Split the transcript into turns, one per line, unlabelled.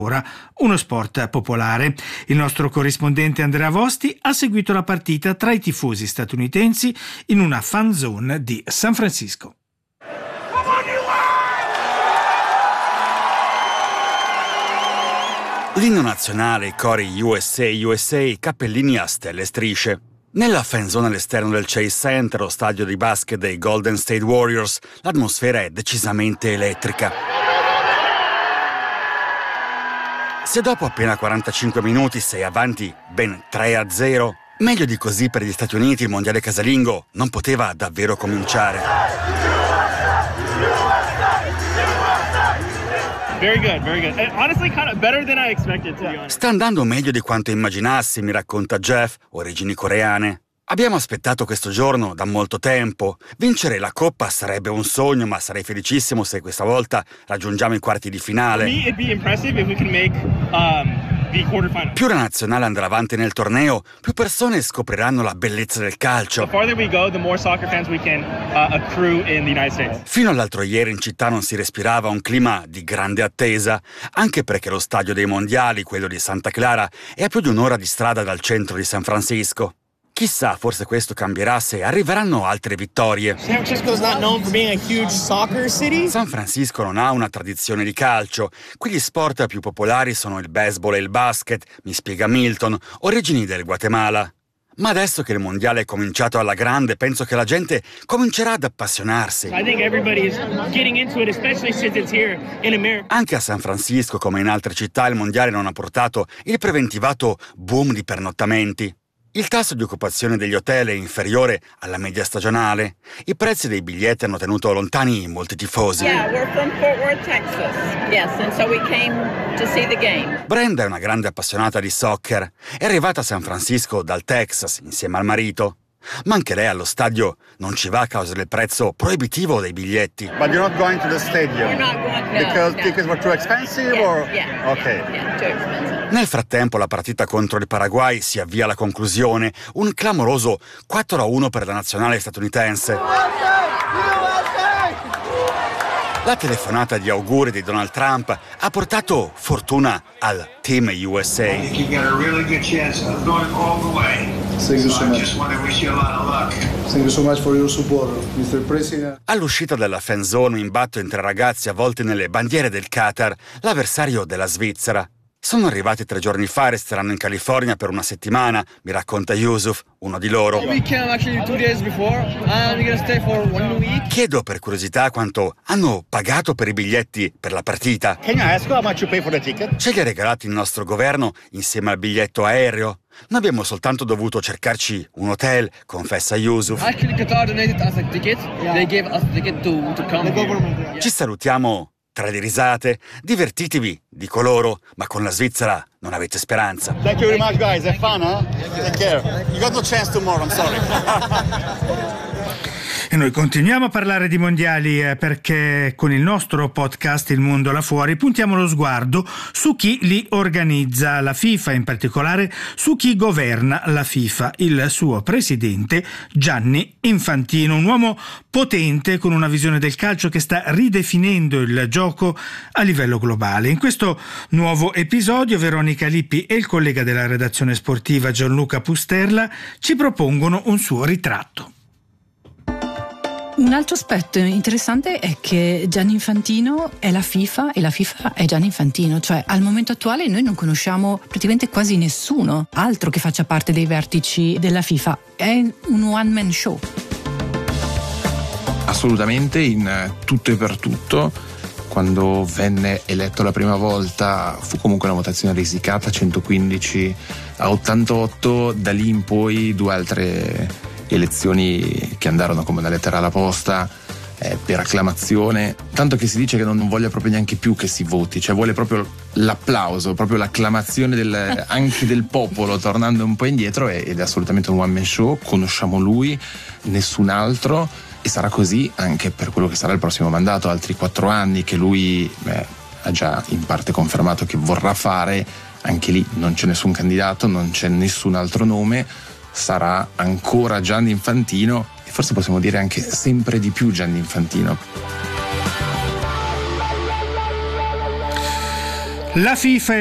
ora uno sport popolare. Il nostro corrispondente Andrea Vosti ha seguito la partita tra i tifosi statunitensi in una fan zone di San Francisco.
L'inno nazionale, i cori USA, USA, cappellini a stelle e strisce. Nella fanzone all'esterno del Chase Center, lo stadio di basket dei Golden State Warriors, l'atmosfera è decisamente elettrica. Se dopo appena 45 minuti sei avanti ben 3-0, meglio di così per gli Stati Uniti il mondiale casalingo non poteva davvero cominciare.
Very good, very good. And honestly, kind of better than I expected, to be honest.
Sta andando meglio di quanto immaginassi, mi racconta Jeff, origini coreane. Abbiamo aspettato questo giorno da molto tempo. Vincere la Coppa sarebbe un sogno, ma sarei felicissimo se questa volta raggiungiamo i quarti di finale.
For me, it'd be impressive if we can make the quarterfinals.
Più la nazionale andrà avanti nel torneo, più persone scopriranno la bellezza del calcio.
The farther we go, the more soccer fans we can accrue in the United States.
Fino all'altro ieri in città non si respirava un clima di grande attesa, anche perché lo stadio dei mondiali, quello di Santa Clara, è a più di un'ora di strada dal centro di San Francisco. Chissà, forse questo cambierà se arriveranno altre vittorie.
San Francisco is not known for being a huge soccer city.
San Francisco non ha una tradizione di calcio. Qui gli sport più popolari sono il baseball e il basket, mi spiega Milton, origini del Guatemala. Ma adesso che il mondiale è cominciato alla grande, penso che la gente comincerà ad appassionarsi.
I think everybody is getting into it, especially since it's here in America.
Anche a San Francisco, come in altre città, il mondiale non ha portato il preventivato boom di pernottamenti. Il tasso di occupazione degli hotel è inferiore alla media stagionale. I prezzi dei biglietti hanno tenuto lontani molti tifosi.
Yeah, we're from Fort Worth, Texas. Yes, and so we came to see the game.
Brenda è una grande appassionata di soccer. È arrivata a San Francisco dal Texas insieme al marito. Ma anche lei allo stadio non ci va a causa del prezzo proibitivo dei biglietti.
But you're not going to the stadium?
We're not going, no,
Because
no.
tickets were too expensive or?
Yeah,
Okay.
yeah, too expensive.
Nel frattempo la partita contro il Paraguay si avvia alla conclusione, un clamoroso 4-1 per la nazionale statunitense. La telefonata di auguri di Donald Trump ha portato fortuna al Team USA.
You got a really good chance of going all the way.
Thank you so much.
I just want to wish you a lot of luck.
Thank you so much for your support, Mr. President.
All'uscita dalla fan zone, un imbatto in tre ragazzi avvolti nelle bandiere del Qatar, l'avversario della Svizzera. Sono arrivati 3 giorni fa e resteranno in California per una settimana, mi racconta Yusuf, uno di loro.
We came actually 2 days before. We're gonna stay for 1 week.
Chiedo per curiosità quanto hanno pagato per i biglietti per la partita.
Can I ask how much you pay for the ticket?
Ce li ha regalati il nostro governo insieme al biglietto aereo. Noi abbiamo soltanto dovuto cercarci un hotel, confessa Yusuf.
Actually, Qatar donated us a ticket.
Yeah.
They gave us a ticket to come
The government,
here.
yeah.
Ci salutiamo tra le risate. Divertitevi, dico loro, ma con la Svizzera non avete speranza.
Thank you very much, guys. Have fun, huh? Take care. You got no chance tomorrow, I'm sorry.
E noi continuiamo a parlare di mondiali perché con il nostro podcast Il Mondo là fuori puntiamo lo sguardo su chi li organizza, la FIFA, in particolare su chi governa la FIFA, il suo presidente Gianni Infantino, un uomo potente con una visione del calcio che sta ridefinendo il gioco a livello globale. In questo nuovo episodio Veronica Lippi e il collega della redazione sportiva Gianluca Pusterla ci propongono un suo ritratto.
Un altro aspetto interessante è che Gianni Infantino è la FIFA e la FIFA è Gianni Infantino, cioè al momento attuale noi non conosciamo praticamente quasi nessuno altro che faccia parte dei vertici della FIFA, è un one man show.
Assolutamente, in tutto e per tutto. Quando venne eletto la prima volta fu comunque una votazione risicata, 115 a 88, da lì in poi 2 altre elezioni che andarono come una lettera alla posta, per acclamazione, tanto che si dice che non voglia proprio neanche più che si voti, cioè vuole proprio l'applauso, proprio l'acclamazione anche del popolo, tornando un po' indietro, ed è assolutamente un one man show. Conosciamo lui, nessun altro, e sarà così anche per quello che sarà il prossimo mandato, altri 4 anni che lui ha già in parte confermato che vorrà fare. Anche lì non c'è nessun candidato, non c'è nessun altro nome, sarà ancora Gianni Infantino, e forse possiamo dire anche sempre di più Gianni Infantino.
La FIFA